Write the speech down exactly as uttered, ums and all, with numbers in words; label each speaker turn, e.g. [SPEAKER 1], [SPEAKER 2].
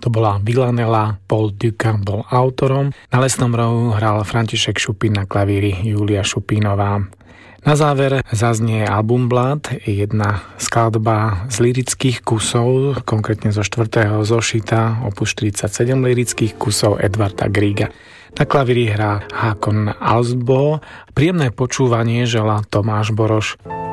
[SPEAKER 1] to bola Villanella, Paul Duka bol autorom. Na lesnom rohu hral František Šupín, na klavíri Julia Šupínová. Na záver zaznie Albumblad, jedna skladba z lyrických kusov, konkrétne zo štvrtého zošita, opus štyridsaťsedem lyrických kusov Edvarda Griega. Na klavíri hrá Hákon Alsbo. Príjemné počúvanie želá Tomáš Boroš.